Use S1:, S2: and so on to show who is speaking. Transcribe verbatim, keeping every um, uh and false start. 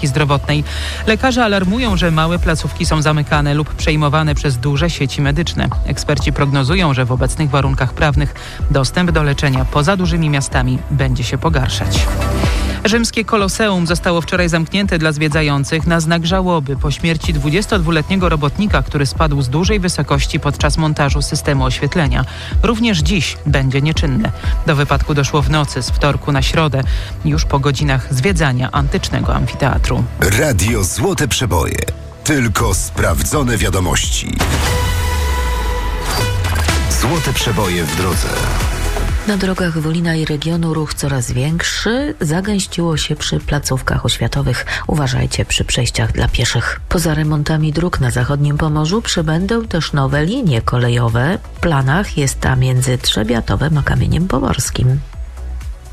S1: opieki zdrowotnej. Lekarze alarmują, że małe placówki są zamykane lub przejmowane przez duże sieci medyczne. Eksperci prognozują, że w obecnych warunkach prawnych dostęp do leczenia poza dużymi miastami będzie się pogarszać. Rzymskie Koloseum zostało wczoraj zamknięte dla zwiedzających na znak żałoby po śmierci dwudziestodwuletniego robotnika, który spadł z dużej wysokości podczas montażu systemu oświetlenia. Również dziś będzie nieczynne. Do wypadku doszło w nocy z wtorku na środę, już po godzinach zwiedzania antycznego amfiteatru.
S2: Radio Złote Przeboje. Tylko sprawdzone wiadomości. Złote Przeboje w drodze.
S3: Na drogach Wolina i regionu ruch coraz większy. Zagęściło się przy placówkach oświatowych. Uważajcie przy przejściach dla pieszych. Poza remontami dróg na zachodnim Pomorzu przybędą też nowe linie kolejowe. W planach jest ta między Trzebiatowem a Kamieniem Pomorskim.